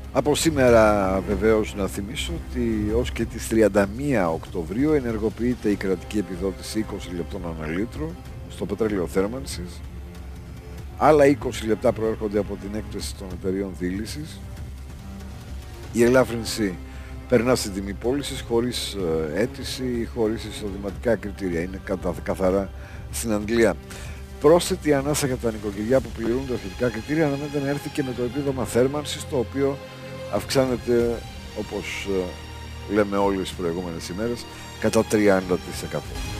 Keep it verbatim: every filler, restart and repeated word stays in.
Από σήμερα βεβαίως να θυμίσω ότι ως και τις τριάντα μία Οκτωβρίου ενεργοποιείται η κρατική επιδότηση είκοσι λεπτών ανά λίτρο στο πετρέλαιο θέρμανσης. Άλλα είκοσι λεπτά προέρχονται από την έκθεση των εταιρείων δίλησης. Η ελάφρυνση περνά στην τιμή πώλησης χωρίς αίτηση ή χωρίς εισοδηματικά κριτήρια. Είναι καθαρά στην Αγγλία. Πρόσθετη ανάσα για τα νοικοκυριά που πληρούν τα σχετικά κριτήρια αναμένεται να έρθει και με το επίδομα θέρμανσης, το οποίο αυξάνεται, όπως λέμε όλες τις προηγούμενες ημέρες, κατά τριάντα τοις εκατό.